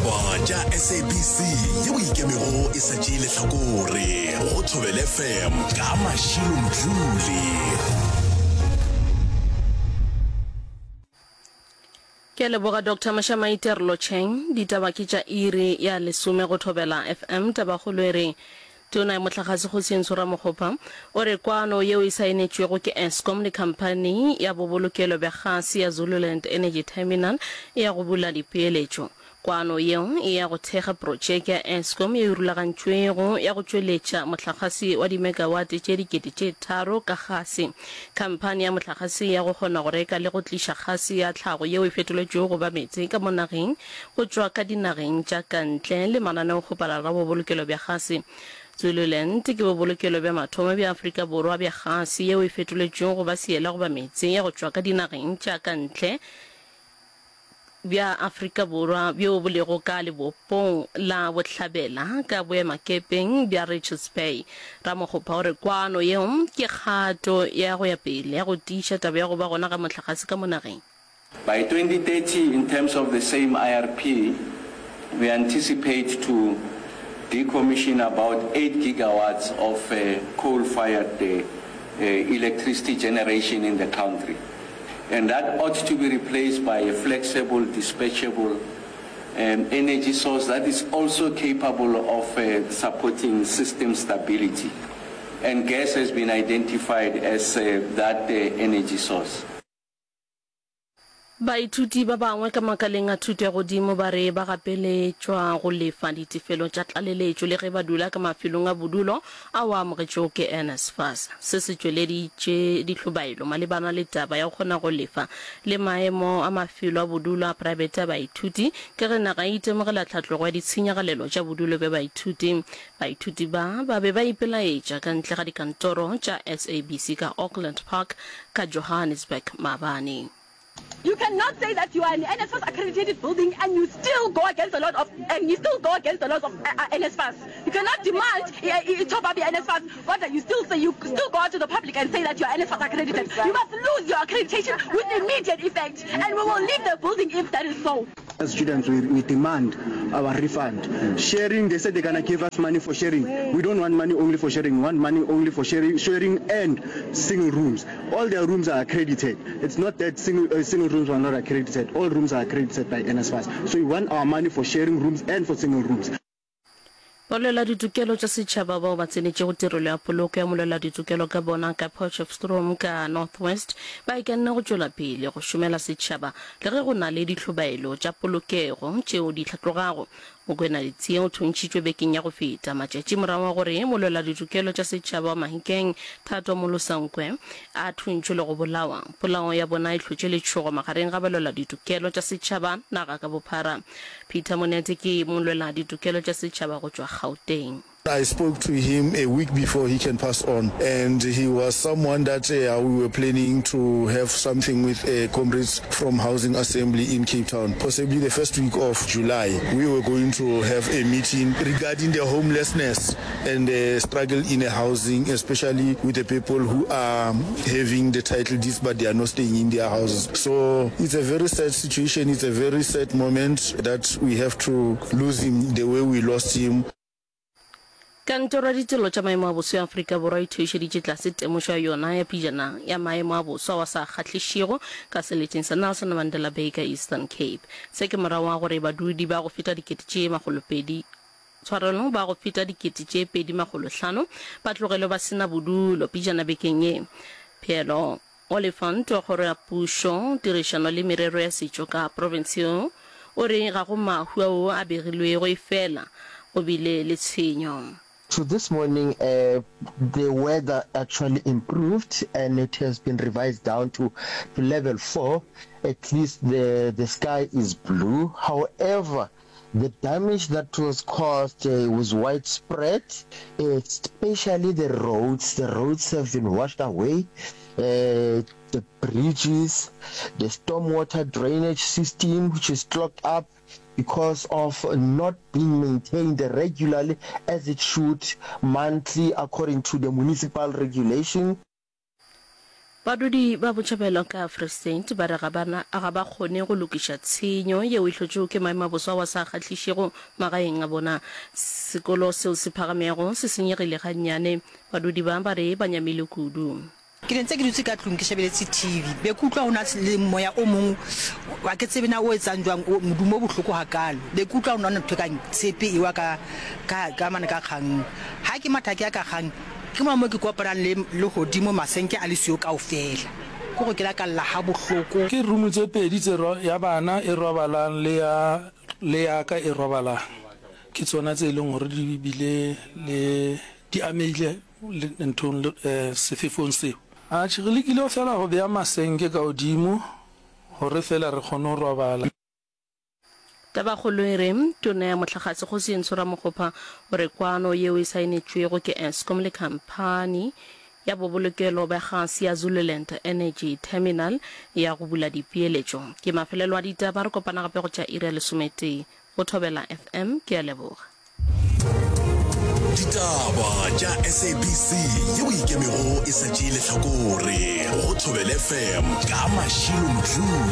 ditaba tša SABC yeo ikemego e sa tšeile hlakore go Thobela FM ka Mashilo Mdluli. Ke leboga Dr. Mashamaiter Locheng ditaba ke tša iri ya lesome go Thobela FM tabagolo ere tona motlhagase go Sentso Ramokgopa o re kwano yeo e saenetšwego ke Eskom le company ya bobolokelo bja gase ya Zululand Energy Terminal ya go bula dipeeletšo. Kwano yeo e ya go thega projeke ya Eskom ye rulagantšwego ya go tšweletša motlhagase wa dimegawate tše dikete tše 3 ka gase. Kampane ya motlhagase ya go kgona go reka le go tliša gase ya tlhago yeo e fetoletšwego go ba metse ka mo nageng go tšwa ka dinageng tša kantle le mananeo kgopala ra bobolokelo bja gase. Zululand ke bobolokelo bja mathomo bja Afrika Borwa bja gase yeo e fetoletšwego go ba seela go ba metse ya go tšwa ka dinageng tša kantle bja Afrika Borwa bjo bolego ka lebopong la bohlabela ka boemakepeng bja Richards Bay. Ramokgopa o re kwano yeo ke kgato ya go ya pele ya go tiiša taba ya go ba gona ga motlhagase ka mo nageng. By 2030, in terms of the same IRP, we anticipate to decommission about 8 gigawatts of coal-fired electricity generation in the country. And that ought to be replaced by a flexible, dispatchable energy source that is also capable of supporting system stability. And gas has been identified as that energy source. Baithuti ba bangwe ka makaleng a thuto ya godimo ba re ba gapeletšwa go lefa ditefelo tša tlaleletšo le ge ba dula ka mafelong a bodulo a o amogetšego ke NSFAS. Se se tšweleditše ditlhobaelo malebana le taba ya go kgona go lefa le maemo a mafelo a bodulo a private a baithuti ke ge naga e itemogela tlhatlogo ya ditshenyagalelo tša bodulo bja baithuti. Baithuti ba be ba ipelaetša ka ntle ga dikantoro tša SABC ka Auckland Park ka Johannesburg Mabane. You cannot say that you are an NSFAS accredited building and you still go against the laws of NSFAS. You cannot demand top up your NSFAS, but you still go out to the public and say that you are NSFAS accredited. You must lose your accreditation with immediate effect, and we will leave the building if that is so. As students, we demand our refund. Sharing, they said they're gonna give us money for sharing. We don't want money only for sharing. We want money only for sharing and single rooms. All their rooms are accredited. It's not that single rooms are not accredited. All rooms are accredited by NSFAS. So we want our money for sharing rooms and for single rooms. Molela ditokelo tša setšhaba bao ba tsenetše go tirelo ya poloko ya molela ditokelo ka bona ka Potchefstroom ka Northwest ba ikanne go tšwela pele go šomela setšhaba le ge go na le ditlhobaelo tša polokego tšeo di tlhatlogago. Mokwena Ditsie o thuntšitšwe bekeng ya go feta matšatši morago gore molela ditokelo tša setšhaba wa Mahikeng Thato Molosankwe a thuntšwe le go bolawa. Polao ya bona e hlotše letšhogo magareng ga balwela ditokelo tša setšhaba naga ka bophara. Peter Monete ke molwela ditokelo tša setšhaba go tšwa Gauteng. I spoke to him a week before he can pass on, and he was someone that we were planning to have something with comrades from Housing Assembly in Cape Town. Possibly the first week of July, we were going to have a meeting regarding the homelessness and the struggle in a housing, especially with the people who are having the title deeds but they are not staying in their houses. So it's a very sad situation, it's a very sad moment that we have to lose him the way we lost him. Kantoro ya ditirelo tša maemo a boso ya Afrika Borwa e theošeditše tlase temošo ya yona ya pejana ya maemo a boso wa sa kgahlešego ka seleteng sa Nelson Mandela Bay ka Eastern Cape. Se ke morago wa gore badudi ba go feta dikete tše 200 ba go feta dikete tše 250 ba tlogelo ba sena bodulo pejana bekeng ye. Pielo Oliphant wa kgoro ya pušo tirišano le merero ya setšo ka provinsio o re ga go mahu ao a begilwego e fela o bile le tshenyo. So this morning, the weather actually improved and it has been revised down to level 4. At least the sky is blue. However, the damage that was caused was widespread, especially the roads. The roads have been washed away. The bridges, the stormwater drainage system, which is clogged up because of not being maintained regularly as it should monthly according to the municipal regulation. badudi ba botšhabelo ka Free State ba re ga ba kgone go lokiša tshenyo yeo e hlotšego ke maemo a bosa wa sa kgatlhišego magaeng a bona. Sekolo seo se phagamego se senyegile gannyane, badudi ba re ba nyamile kudu. Ke ntse ke dutse ka tlong ke shebeletse TV be kutlwa ona le moya o mong wa ke tsebe na o etsang jwang modumo bohloko hakalo be kutlwa ona ntho ka tshepe e wa ka mana ka kgang ha ke mathaki ya ka kgang ke mo ke koparang le hodimo masenke a le sio kaofela go go ke la ka la ha bohloko ke room tse pedi tse ya bana e robalang le ya ka e robalang ke tsona tse leng hore di bile le di amile le ntong sefefong seo a tshigile ke lo fela go bea masenke ka odimo hore fela re kgone go robala. Tabagolo tona ya motlhagatsi go se ntshora mogopha gore kwano yeo e saenetswego ke Eskom le company ya bobolokelo ba gasi ya Zululand Energy Terminal ya go bula dipeeletšo. Ke mafelelo a ditaba re kopana gape go tša iri ya 11 go Thobela FM ke a leboga. Ditaba tša SABC yeo ikemego e sa tšeele hlakore go Thobela FM ka Mashilo Mdluli.